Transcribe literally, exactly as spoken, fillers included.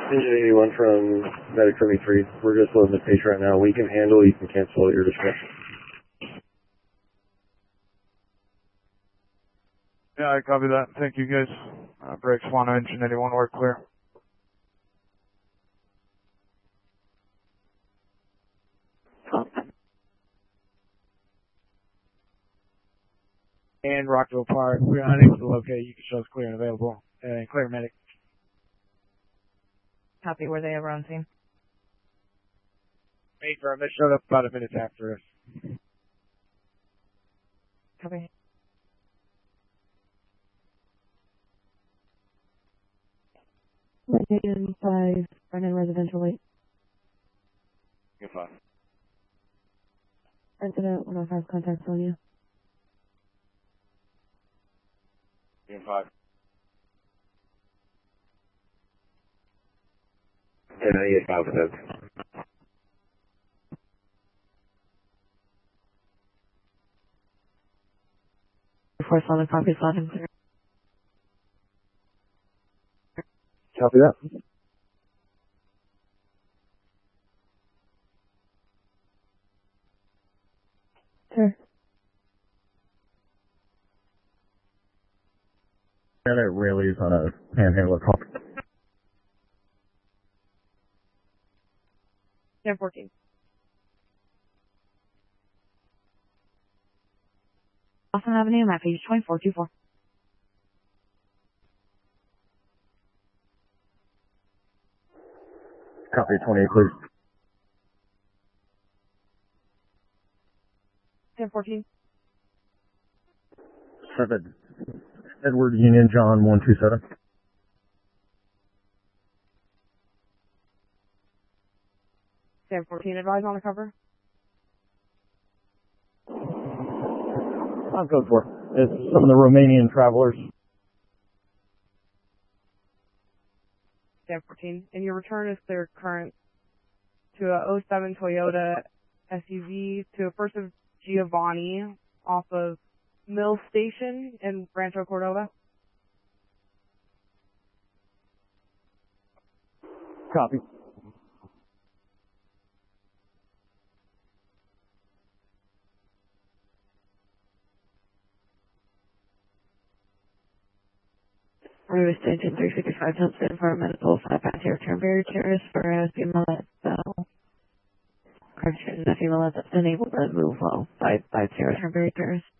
Engine eighty-one from Medic seventy-three. We're just loading the patient right now. We can handle, you can cancel at your discretion. Yeah, I copy that. Thank you, guys. Uh, brakes one, engine eighty-one, we're clear. And Rockville Park, we're unable to locate. You can show us clear and available. And clear medic. Copy, were they ever on scene? Eight firm, they showed up about a minute after us. Copy. Location five, Brennan Residential Lake. Good five. Incident one oh five, contacts on you. Good five. ten ninety-eight, five with that. Force on the copy, slot and clear. Copy that. Sure. Senate Rayleigh's on a panhandler call. ten fourteen. Boston Avenue, map page twenty-four twenty-four. Copy twenty-eight, please. ten fourteen. Seven. Edward Union John one two seven. ten fourteen, advise on the cover. I'll go for it. It's some of the Romanian travelers. ten fourteen. And your return is clear current to a oh seven Toyota S U V to a First of Giovanni off of Mill Station in Rancho Cordova. Copy. River Station three sixty-five Hudson for a medical five past here. Cranberry Terrace for a female that's uh, correction, a female that's unable to move well. Five five zero Cranberry Terrace.